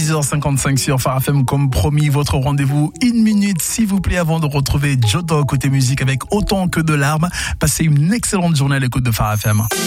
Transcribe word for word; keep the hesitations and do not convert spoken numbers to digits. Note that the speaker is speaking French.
dix heures cinquante-cinq sur Phare F M, comme promis, votre rendez-vous une minute, s'il vous plaît, avant de retrouver Joto côté musique avec Autant que de larmes. Passez une excellente journée à l'écoute de Phare F M.